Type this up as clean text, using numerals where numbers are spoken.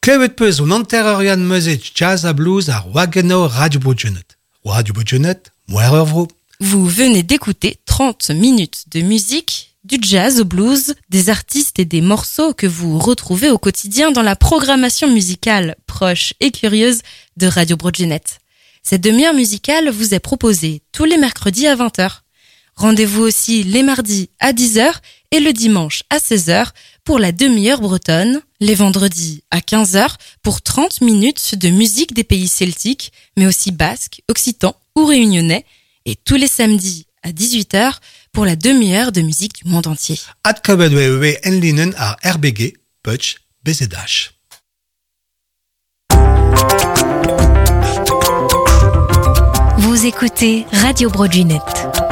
Klevet peus un anterorian meuzet jazz a blues ar wageno Radio Broadgenet. Radio Broadgenet, moer ur vro. Vous venez d'écouter 30 minutes de musique, du jazz au blues, des artistes et des morceaux que vous retrouvez au quotidien dans la programmation musicale proche et curieuse de Radio Broadgenet. Cette demi-heure musicale vous est proposée tous les mercredis à 20h. Rendez-vous aussi les mardis à 10h et le dimanche à 16h pour la demi-heure bretonne, les vendredis à 15h pour 30 minutes de musique des pays celtiques, mais aussi basques, occitans ou réunionnais, et tous les samedis à 18h pour la demi-heure de musique du monde entier. Ad kabet wewe enlinen ar RBG, Putsch, BZH. Vous écoutez Radio Broadgenet.